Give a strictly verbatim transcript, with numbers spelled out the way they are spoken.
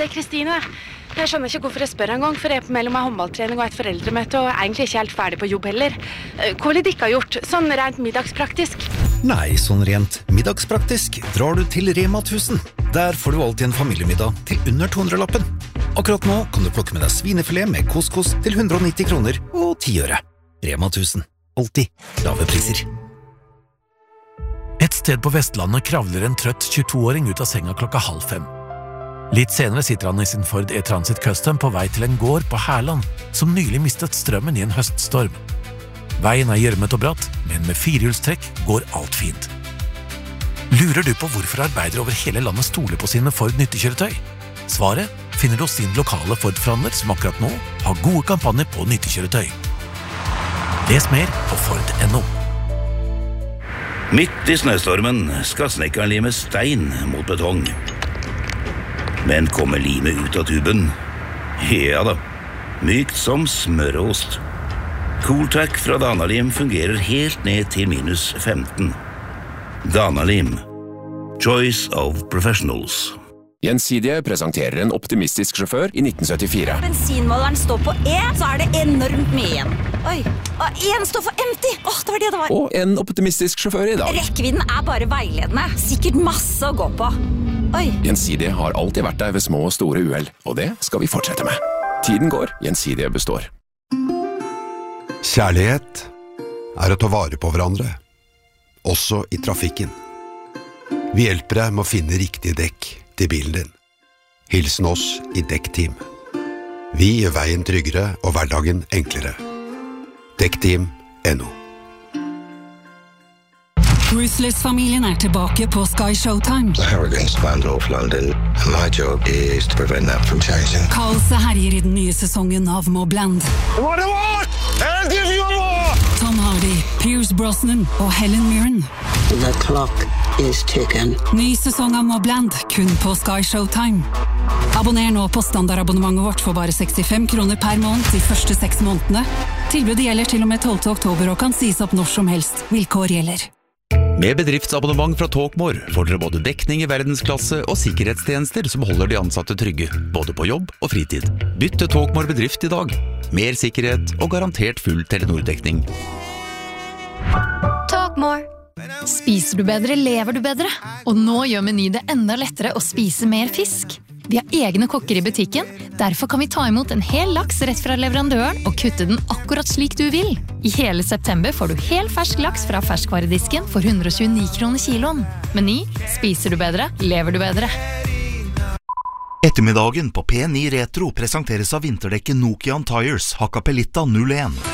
Kristine. Jeg skjønner ikke hvorfor jeg spør en gang, for jeg er på mellom en håndballtrening og et foreldremøte, og er egentlig ikke helt ferdig på jobb heller. Hva vil dere ha gjort, sånn rent middagspraktisk? Nei, sånn rent middagspraktisk drar du til Rema tusen. Der får du alltid en familiemiddag til under to hundre-lappen. Akkurat nå kan du plukke med deg svinefilet med couscous til hundre og nitti kroner og ti øre. Rema tusen. Alltid lave priser. Et sted på Vestlandet kravler en trøtt tjueto-åring ut av senga klokka halv fem. Litt senere sitter han i sin Ford E-Transit Custom på vei til en gård på Herland, som nylig mistet strømmen i en høststorm. Veien er gjørmet og bratt, men med firehjulstrekk går alt fint. Lurer du på hvorfor arbeidere over hele landet stoler på sine Ford nyttekjøretøy? Svaret finner du hos din lokale Ford-forhandler som akkurat nå har gode kampanjer på nyttekjøretøy. Les mer på Ford punktum no. Midt i snøstormen skal snekkeren lime stein mot betong. Men kommer limet ut av tuben? Ja da, mykt som smørost. Cooltac fra Danalim fungerer helt ned til minus femten. Danalim. Choice of professionals. Gjensidige presenterer en optimistisk sjåfør i nitten syttifire. Bensinmåleren står på E, så er det enormt mye igjen. Oi, og en står for empty. Åh, det var det det var. Og en optimistisk sjåfør i dag. Rekkevidden er bare veiledende. Sikkert masse å gå på. Oi. Gjensidige har alltid vært der ved små og store uheld, og det skal vi fortsette med. Tiden går, Gjensidige består. Kjærlighet er å ta vare på hverandre, også i trafikken. Vi hjelper deg med å finne riktig dekk til bilen din. Hilsen oss i Dekkteam. Vi gjør veien tryggere og hverdagen enklere. Dekkteam punktum no. Ruthless-familien er tilbake på Sky Showtime. The Harrogans banned off London, and my job is to prevent that from changing. Kaoset herjer i den nye sesongen av Mobland. What do you want? I'll give you more! Tom Hardy, Pierce Brosnan og Helen Mirren. The clock is ticking. Ny sesong av Mobland, kun på Sky Showtime. Abonner nå på standardabonnementet vårt for bare sekstifem kroner per måned de første seks månedene. Tilbudet gjelder til og med tolvte oktober og kan sies opp når som helst. Vilkår gjelder. Med bedriftsabonnement fra Talkmore får dere både dekning i verdensklasse og sikkerhetstjenester som holder de ansatte trygge, både på jobb og fritid. Bytt til Talkmore bedrift i dag. Mer sikkerhet og garantert full Telenor-dekning. Talkmore. Spiser du bedre, lever du bedre. Og nå gjør Meny det enda lettere å spise mer fisk. Vi har egne kokker i butikken, derfor kan vi ta imot en hel laks rett fra leverandøren og kutte den akkurat slik du vil. I hele september får du hel fersk laks fra ferskvaredisken for hundre og tjueni kroner kiloen. Meny, spiser du bedre, lever du bedre. Ettermiddagen på P ni Retro presenteres av vinterdekket Nokian Tires Hakkapeliitta null en.